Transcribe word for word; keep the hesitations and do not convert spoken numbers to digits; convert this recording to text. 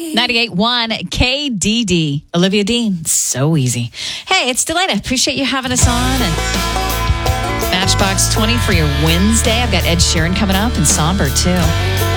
ninety-eight point one K D D. Olivia Dean. So easy. Hey, it's Delana. Appreciate you having us on. And Matchbox twenty for your Wednesday. I've got Ed Sheeran coming up and Somber, too.